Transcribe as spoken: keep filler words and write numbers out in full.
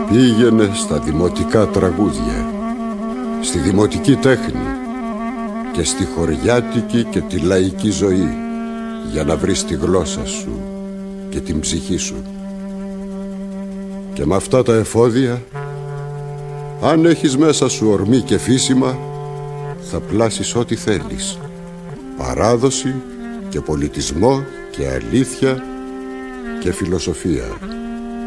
Πήγαινε στα δημοτικά τραγούδια, στη δημοτική τέχνη και στη χωριάτικη και τη λαϊκή ζωή, για να βρεις τη γλώσσα σου και την ψυχή σου. Και με αυτά τα εφόδια, αν έχεις μέσα σου ορμή και φύσιμα, θα πλάσεις ό,τι θέλεις. Παράδοση και πολιτισμό και αλήθεια και φιλοσοφία.